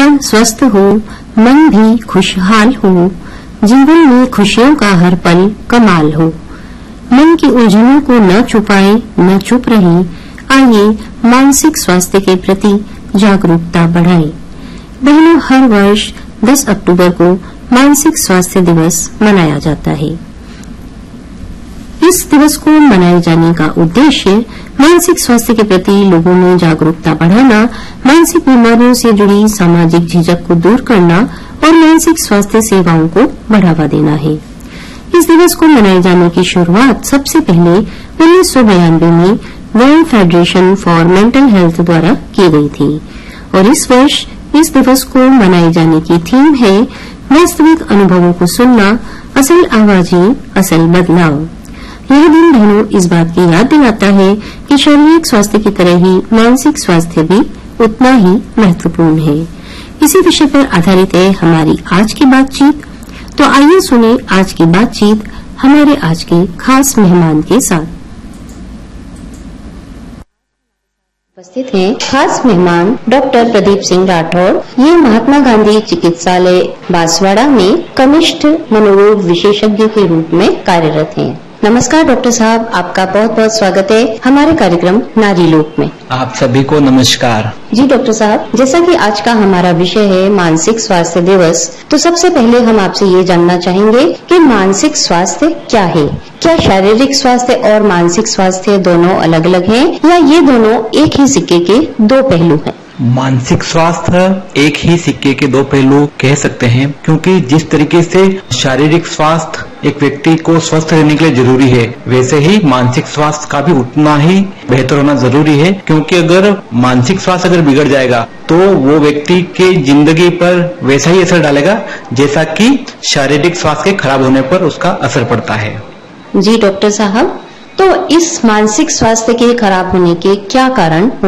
तन स्वस्थ हो, मन भी खुशहाल हो, जीवन में खुशियों का हर पल कमाल हो। मन की उलझनों को न छुपाए, न चुप रहे। आइए मानसिक स्वास्थ्य के प्रति जागरूकता बढ़ाएं। बहनों, हर वर्ष 10 अक्टूबर को मानसिक स्वास्थ्य दिवस मनाया जाता है। इस दिवस को मनाए जाने का उद्देश्य मानसिक स्वास्थ्य के प्रति लोगों में जागरूकता बढ़ाना, मानसिक बीमारियों से जुड़ी सामाजिक झिझक को दूर करना और मानसिक स्वास्थ्य सेवाओं को बढ़ावा देना है। इस दिवस को मनाए जाने की शुरुआत सबसे पहले 1992 में world federation for mental health द्वारा की गई थी और इस वर्ष इस दिवस को मनाए जाने की थीम है वास्तविक अनुभवों को सुनना, असल आवाजें, असल बदलाव। यह दिन बहनों इस बात की याद दिलाता है कि शारीरिक स्वास्थ्य की तरह ही मानसिक स्वास्थ्य भी उतना ही महत्वपूर्ण है। इसी विषय पर आधारित है हमारी आज की बातचीत। तो आइए सुने आज की बातचीत हमारे आज के खास मेहमान के साथ। उपस्थित हैं खास मेहमान डॉक्टर प्रदीप सिंह राठौर। ये महात्मा गांधी चिकित्सालय बांसवाड़ा में कनिष्ठ मनोरोग विशेषज्ञ के रूप में कार्यरत हैं। नमस्कार डॉक्टर साहब, आपका बहुत बहुत स्वागत है हमारे कार्यक्रम नारी लोक में। आप सभी को नमस्कार। जी डॉक्टर साहब, जैसा कि आज का हमारा विषय है मानसिक स्वास्थ्य दिवस, तो सबसे पहले हम आपसे ये जानना चाहेंगे कि मानसिक स्वास्थ्य क्या है? क्या शारीरिक स्वास्थ्य और मानसिक स्वास्थ्य दोनों अलग अलग हैं या ये दोनों एक ही सिक्के के दो पहलू हैं? मानसिक स्वास्थ्य एक ही सिक्के के दो पहलू कह सकते हैं, क्योंकि जिस तरीके से शारीरिक स्वास्थ्य एक व्यक्ति को स्वस्थ रहने के लिए जरूरी है, वैसे ही मानसिक स्वास्थ्य का भी उतना ही बेहतर होना जरूरी है। क्योंकि अगर मानसिक स्वास्थ्य अगर बिगड़ जाएगा तो वो व्यक्ति के जिंदगी पर वैसा ही असर डालेगा जैसा कि शारीरिक स्वास्थ्य के खराब होने पर उसका असर पड़ता है। जी डॉक्टर साहब, तो इस मानसिक स्वास्थ्य के खराब होने के क्या कारण